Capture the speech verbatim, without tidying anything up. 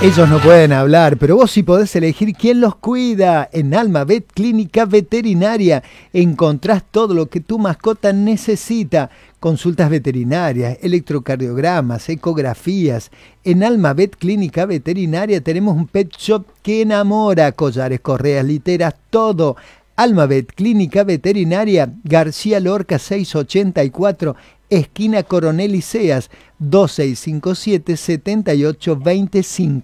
Ellos no pueden hablar, pero vos sí podés elegir quién los cuida. En Almavet Clínica Veterinaria encontrás todo lo que tu mascota necesita. Consultas veterinarias, electrocardiogramas, ecografías. En Almavet Clínica Veterinaria tenemos un pet shop que enamora. Collares, correas, literas, todo. Almavet Clínica Veterinaria, García Lorca seiscientos ochenta y cuatro, esquina Coronel Iseas, dos seis cinco siete, siete ocho dos cinco.